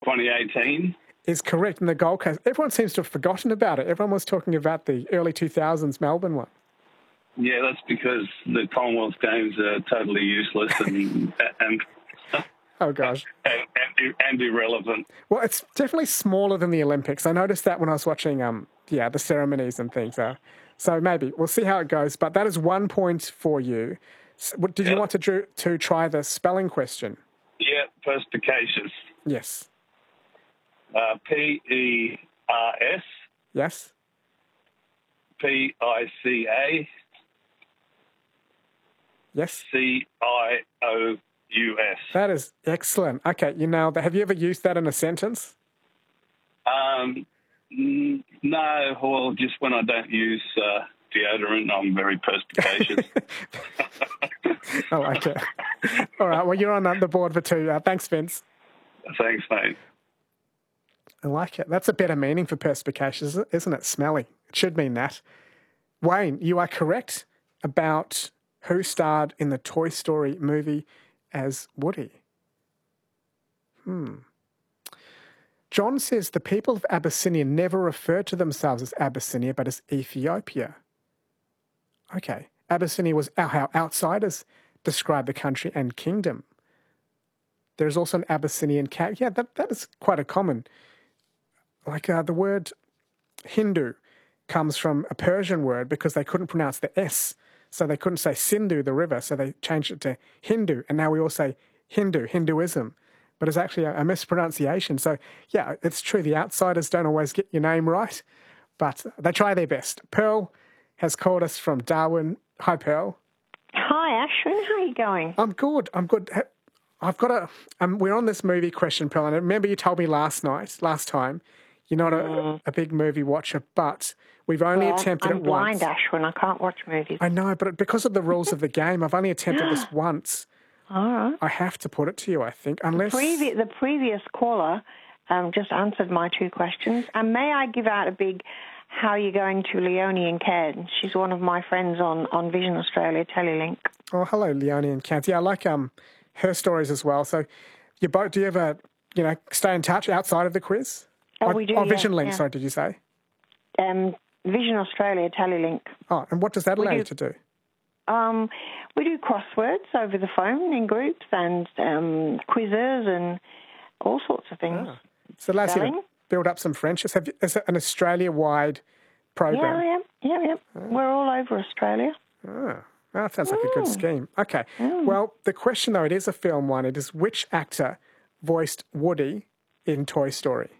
2018. Is correct in the Gold Coast. Everyone seems to have forgotten about it. Everyone was talking about the early 2000s Melbourne one. Yeah, that's because the Commonwealth Games are totally useless and oh gosh, and irrelevant. Well, it's definitely smaller than the Olympics. I noticed that when I was watching the ceremonies and things. So maybe we'll see how it goes. But that is 1 point for you. Did you want to try the spelling question? Yeah, perspicacious. Yes. P-E-R-S. Yes. P-I-C-A. Yes. C-I-O-U-S. That is excellent. Okay, you nailed that. Have you ever used that in a sentence? No, well, just when I don't use deodorant, I'm very perspicacious. I like it. All right, well, you're on the board for 2. Thanks, Vince. Thanks, mate. I like it. That's a better meaning for perspicacious, isn't it? Smelly. It should mean that. Wayne, you are correct about who starred in the Toy Story movie as Woody. John says the people of Abyssinia never referred to themselves as Abyssinia, but as Ethiopia. Okay. Abyssinia was how outsiders describe the country and kingdom. There's also an Abyssinian cat. Yeah, that is quite a common. Like the word Hindu comes from a Persian word because they couldn't pronounce the S. So they couldn't say Sindhu, the river, so they changed it to Hindu. And now we all say Hinduism. But it's actually a mispronunciation. So, yeah, it's true. The outsiders don't always get your name right, but they try their best. Pearl has called us from Darwin. Hi, Pearl. Hi, Ashwin. How are you going? I'm good. I've got we're on this movie question, Pearl, and I remember you told me last time, you're not a big movie watcher, but we've only attempted it once. I'm blind, Ashwin. I can't watch movies. I know, but because of the rules of the game, I've only attempted this once. All right. I have to put it to you, I think, unless... The previous caller just answered my 2 questions. And may I give out a big how are you going to Leonie and Cairns? She's one of my friends on Vision Australia Telelink. Oh, hello, Leonie and Cairns. Yeah, I like her stories as well. So do you ever, stay in touch outside of the quiz? Oh, we do, Vision Link, yeah. sorry, did you say? Vision Australia Telelink. Oh, and what does that allow you to do? We do crosswords over the phone in groups and quizzes and all sorts of things. Oh. So it allows you to build up some friendships. Is it an Australia-wide program? Yeah. Oh. We're all over Australia. Oh, that sounds like a good scheme. Okay. Well, the question, though, it is a film one. It is which actor voiced Woody in Toy Story?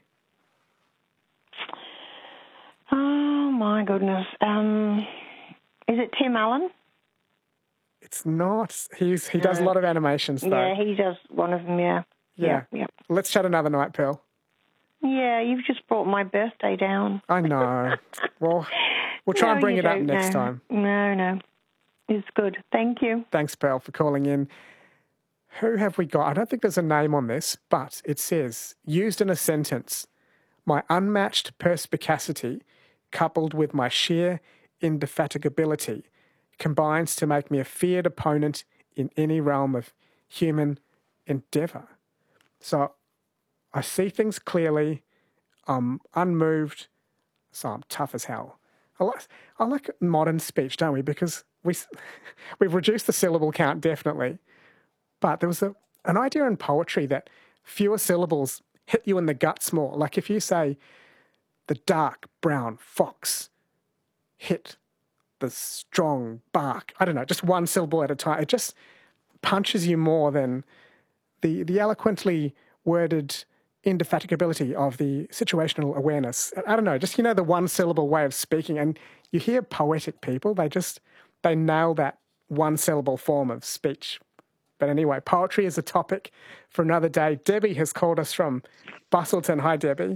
Oh, my goodness. Is it Tim Allen? It's not. He does a lot of animations, though. Yeah, he does one of them, yeah. Yeah. Let's chat another night, Pearl. Yeah, you've just brought my birthday down. I know. Well, we'll try and bring it up next time. No. It's good. Thank you. Thanks, Pearl, for calling in. Who have we got? I don't think there's a name on this, but it says, used in a sentence, my unmatched perspicacity coupled with my sheer indefatigability combines to make me a feared opponent in any realm of human endeavour. So I see things clearly. I'm unmoved, so I'm tough as hell. I like modern speech, don't we? Because we've reduced the syllable count, definitely. But there was an idea in poetry that fewer syllables hit you in the guts more. Like if you say, the dark brown fox hit the strong bark. I don't know, just one syllable at a time. It just punches you more than the eloquently worded indefatigability of the situational awareness. I don't know, just, the one syllable way of speaking. And you hear poetic people, they nail that one syllable form of speech. But anyway, poetry is a topic for another day. Debbie has called us from Bustleton. Hi, Debbie.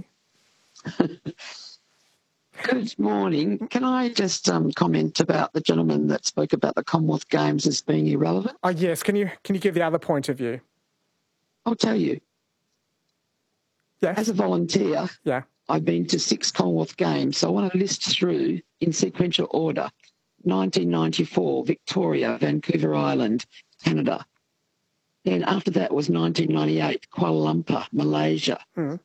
Good morning. Can I just comment about the gentleman that spoke about the Commonwealth Games as being irrelevant? Oh, yes. Can you give the other point of view? I'll tell you. Yes. As a volunteer, I've been to 6 Commonwealth Games, so I want to list through in sequential order. 1994, Victoria, Vancouver Island, Canada. Then after that was 1998, Kuala Lumpur, Malaysia.